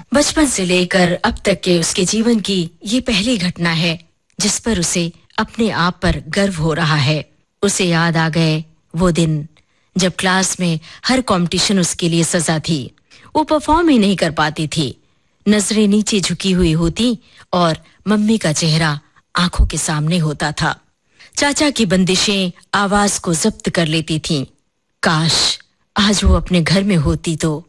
बचपन से लेकर अब तक के उसके जीवन की ये पहली घटना है जिस पर उसे अपने आप पर गर्व हो रहा है। उसे याद आ गए वो दिन जब क्लास में हर कंपटीशन उसके लिए सजा थी। वो परफॉर्म ही नहीं कर पाती थी। नजरें नीचे झुकी हुई होती और मम्मी का चेहरा आंखों के सामने होता था। चाचा की बंदिशें आवाज को जब्त कर लेती थीं। काश आज वो अपने घर में होती तो